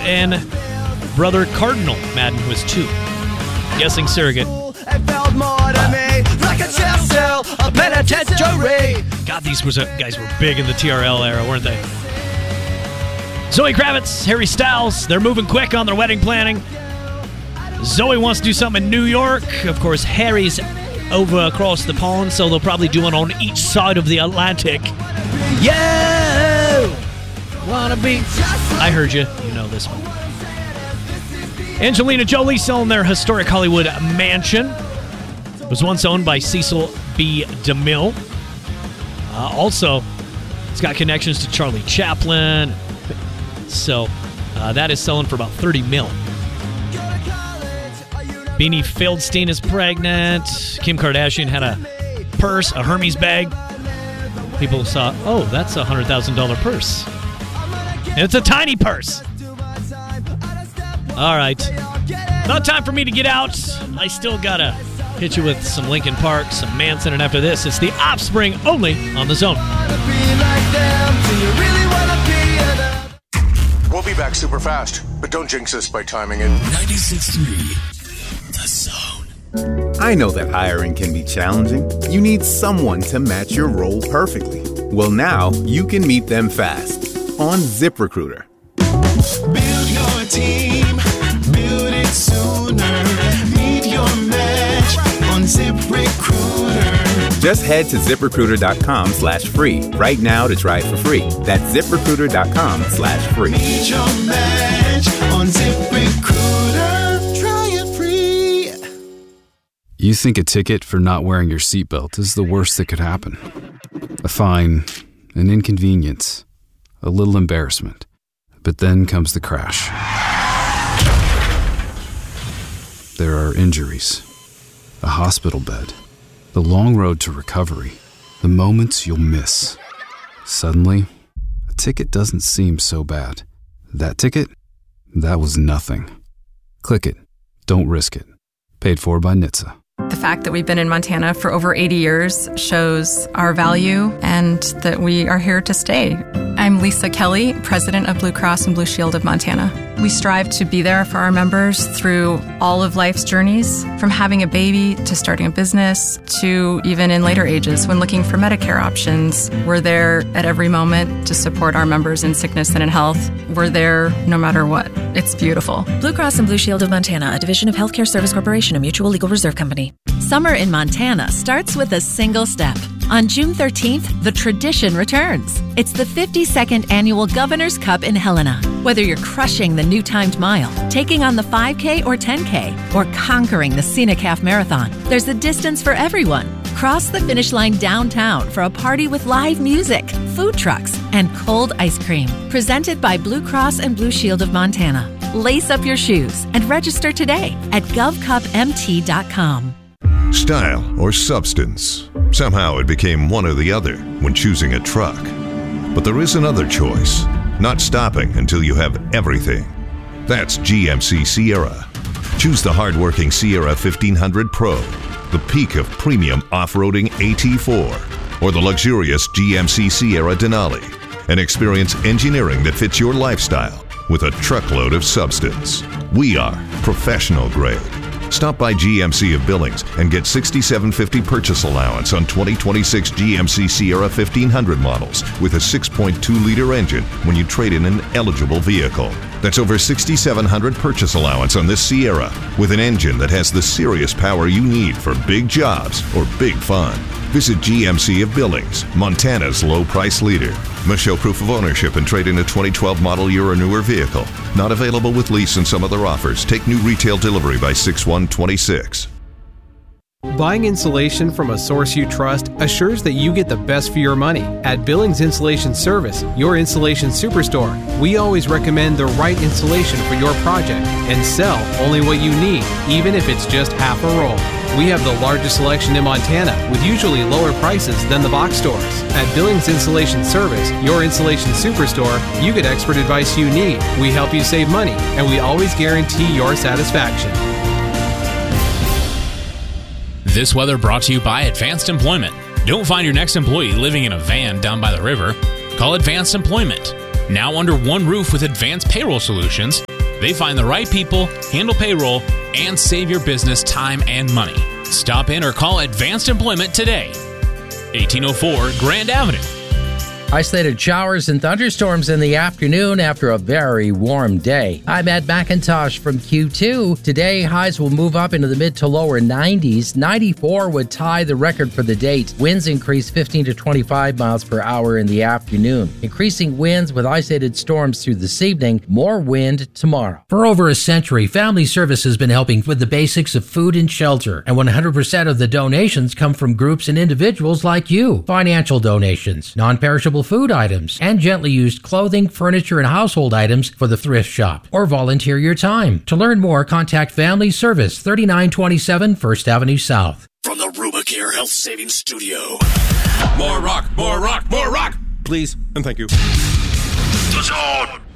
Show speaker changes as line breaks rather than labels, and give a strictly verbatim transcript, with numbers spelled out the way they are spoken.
and brother Cardinal Madden, who was two. Guessing surrogate. God, these was a, guys were big in the T R L era, weren't they? Zoe Kravitz, Harry Styles, they're moving quick on their wedding planning. Zoe wants to do something in New York. Of course, Harry's over across the pond, so they'll probably do it on each side of the Atlantic. Yo! Wanna be... I heard you. You know this one. Angelina Jolie selling their historic Hollywood mansion. It was once owned by Cecil B. DeMille. Uh, also, it's got connections to Charlie Chaplin. So, uh, that is selling for about thirty mil. Beanie Feldstein is pregnant. Kim Kardashian had a purse, a Hermes bag. People saw, oh, that's a one hundred thousand dollars purse. And it's a tiny purse. All right. Not time for me to get out. I still got to hit you with some Linkin Park, some Manson, and after this, it's The Offspring only on The Zone.
We'll be back super fast, but don't jinx us by timing it.
ninety-six point three The Zone.
I know that hiring can be challenging. You need someone to match your role perfectly. Well, now you can meet them fast on ZipRecruiter.
Build your team, build it sooner. Meet your match on ZipRecruiter.
Just head to ZipRecruiter.com slash free right now to try it for free. That's ZipRecruiter.com slash free.
Meet your match on ZipRecruiter. Try it free.
You think a ticket for not wearing your seatbelt is the worst that could happen. A fine, an inconvenience, a little embarrassment. But then comes the crash. There are injuries, a hospital bed, the long road to recovery, the moments you'll miss. Suddenly, a ticket doesn't seem so bad. That ticket? That was nothing. Click it. Don't risk it. Paid for by N H T S A.
The fact that we've been in Montana for over eighty years shows our value and that we are here to stay. I'm Lisa Kelly, president of Blue Cross and Blue Shield of Montana. We strive to be there for our members through all of life's journeys, from having a baby to starting a business to even in later ages when looking for Medicare options. We're there at every moment to support our members in sickness and in health. We're there no matter what. It's beautiful.
Blue Cross and Blue Shield of Montana, a division of Healthcare Service Corporation, a mutual legal reserve company.
Summer in Montana starts with a single step. On June thirteenth, the tradition returns. It's the fifty-second annual Governor's Cup in Helena. Whether you're crushing the new timed mile, taking on the five K or ten K, or conquering the scenic half marathon, there's a distance for everyone. Cross the finish line downtown for a party with live music, food trucks, and cold ice cream. Presented by Blue Cross and Blue Shield of Montana. Lace up your shoes and register today at gov cup m t dot com.
Style or substance. Somehow it became one or the other when choosing a truck. But there is another choice. Not stopping until you have everything. That's G M C Sierra. Choose the hard-working Sierra fifteen hundred Pro, the peak of premium off-roading A T four, or the luxurious G M C Sierra Denali, and experience engineering that fits your lifestyle with a truckload of substance. We are professional grade. Stop by G M C of Billings and get six thousand seven hundred fifty dollars purchase allowance on twenty twenty-six G M C Sierra fifteen hundred models with a six point two liter engine when you trade in an eligible vehicle. That's over six thousand seven hundred dollars purchase allowance on this Sierra with an engine that has the serious power you need for big jobs or big fun. Visit G M C of Billings, Montana's low price leader. Must show proof of ownership and trade in a twenty twelve model year or newer vehicle. Not available with lease and some other offers. Take new retail delivery by six one twenty-six.
Buying insulation from a source you trust assures that you get the best for your money. At Billings Insulation Service, your insulation superstore, we always recommend the right insulation for your project and sell only what you need, even if it's just half a roll. We have the largest selection in Montana with usually lower prices than the box stores. At Billings Insulation Service, your insulation superstore, you get expert advice you need. We help you save money, and we always guarantee your satisfaction.
This weather brought to you by Advanced Employment. Don't find your next employee living in a van down by the river. Call Advanced Employment. Now under one roof with advanced payroll solutions, They find the right people, handle payroll, and save your business time and money. Stop in or call Advanced Employment today. eighteen oh four Grand Avenue.
Isolated showers and thunderstorms in the afternoon after a very warm day. I'm Ed McIntosh from Q two. Today, highs will move up into the mid to lower nineties. ninety-four would tie the record for the date. Winds increase fifteen to twenty-five miles per hour in the afternoon. Increasing winds with isolated storms through this evening. More wind tomorrow.
For over a century, Family Service has been helping with the basics of food and shelter. And one hundred percent of the donations come from groups and individuals like you. Financial donations, non-perishable food items, and gently used clothing, furniture, and household items for the thrift shop, or volunteer your time. To learn more, contact Family Service, thirty-nine twenty-seven First Avenue South.
From the Rubicare Health Savings Studio. More rock, more rock, more rock!
Please, and thank you.
The Zone!